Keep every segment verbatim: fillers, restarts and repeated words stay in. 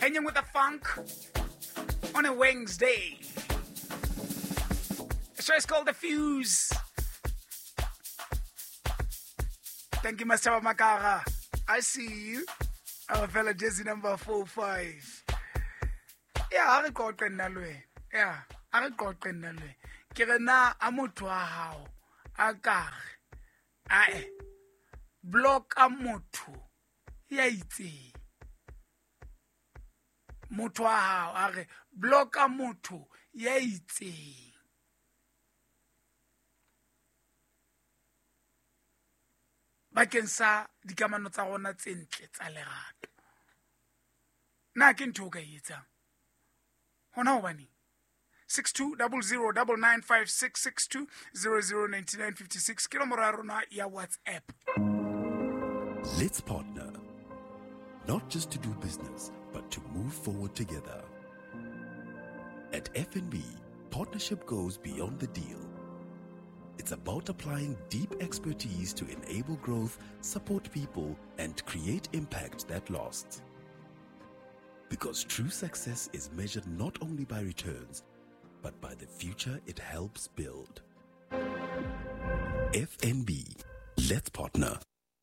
hanging with the funk on a Wednesday. The show is called The Fuse. Thank you, Master Makara. I see you. Our fellow Jesse number four five. Yeah, I record Nalwe. Yeah, I record Nalwe. Kirena Amutwa. Agar. Ae. Block Amutu. Yaiti. Mutwa are block Amutu. Yaiti. Bakeng sa dikamano tsa rona tse ntle tsa lerato. Na ke ntho ka etsa. Hona ho bani. six two zero zero nine nine five six six two zero zero nine nine five six ke nomoro ya rona ya WhatsApp. Let's partner. Not just to do business, but to move forward together. At F N B, partnership goes beyond the deal. It's about applying deep expertise to enable growth, support people, and create impact that lasts. Because true success is measured not only by returns, but by the future it helps build. F N B, let's partner.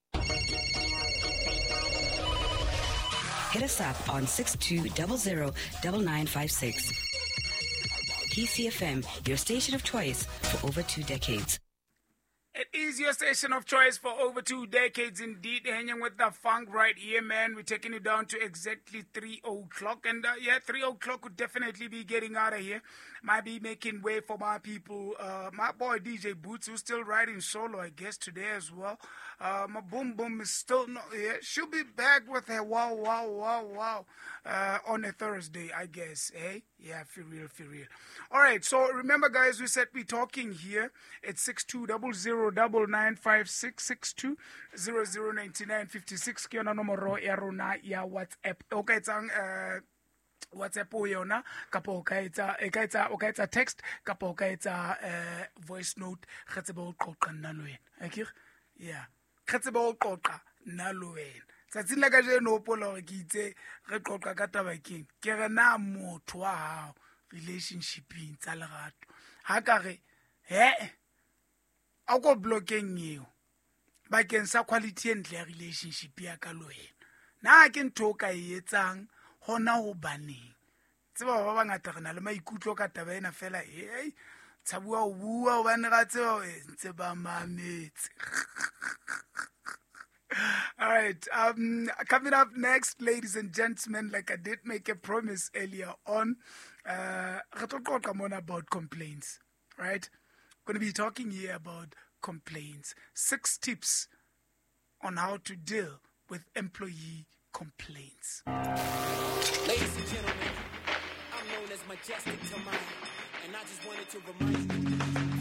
Hit us up on six two zero zero nine nine five six. P C F M, your station of choice for over two decades. It is your station of choice for over two decades indeed. Hanging with the funk right here, man. We're taking you down to exactly three o'clock. And uh, yeah, three o'clock would definitely be getting out of here. Might be making way for my people. Uh, my boy D J Boots, who's still riding solo, I guess, today as well. Uh, my boom boom is still not here. She'll be back with her wow, wow, wow, wow uh, on a Thursday, I guess. Eh? Yeah, for real, for real. All right, so remember, guys, we said we're talking here. It's six two zero zero nine nine five six six two zero zero nine nine five six. Ke yona nomoro ya rona ya WhatsApp. Okay, it's on uh, WhatsApp o yona kapa o ka etsa e ka etsa o ka etsa text kapa o ka etsa uh, voice note kgetse bo qoqa nna lo wena akere yeah kgetse bo qoqa nna lo wena tsatsing la ka je no pola re ke itse re qoqa ka tabakeng ke re na motho wa hao relationshiping tsa lerato ha ka re he a go blockeng eo bakeng sa quality and relationship ya ka lo wena na ke ntho ka etsang hona ho baneng tseba ba bangata re na le maikutlo ka taba ena fela hey tsabua o bua o bane ga tseo ntse ba mametse. All right, um, coming up next, ladies and gentlemen, like I did make a promise earlier on, uh, about complaints, right? Going to be talking here about complaints. Six tips on how to deal with employee complaints. Ladies and gentlemen, I'm known as Majestic Tamai, and I just wanted to remind you